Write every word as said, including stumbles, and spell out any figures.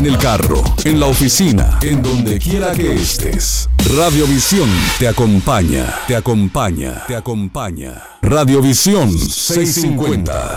en el carro, en la oficina, en donde quiera que estés. Radiovisión te acompaña, te acompaña, te acompaña. Radiovisión seiscientos cincuenta.